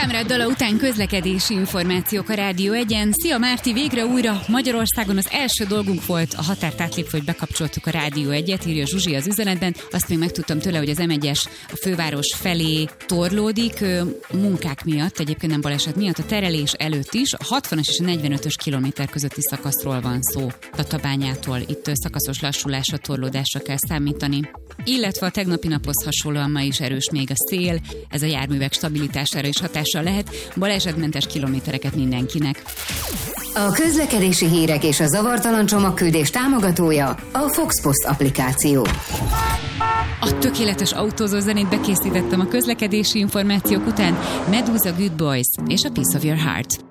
Kámrád dala után közlekedési információk a Rádió 1-en. Szia Márti, végre újra Magyarországon az első dolgunk volt a határt átlépve, hogy bekapcsoltuk a Rádió 1-et, írja Zsuzsi az üzenetben. Azt még megtudtam tőle, hogy az M1-es a főváros felé torlódik, munkák miatt, egyébként nem baleset miatt, a terelés előtt is. A 60-as és a 45-ös kilométer közötti szakaszról van szó. Tatabányától itt szakaszos lassulásra, torlódásra kell számítani. Illetve a tegnapi naphoz hasonlóan ma is erős még a szél, ez a járművek stabilitására is hatással lehet, balesetmentes kilométereket mindenkinek. A közlekedési hírek és a zavartalan csomagküldés támogatója a Foxpost applikáció. A tökéletes autózó zenét bekészítettem a közlekedési információk után. Medusa, Good Boys és a Piece of Your Heart.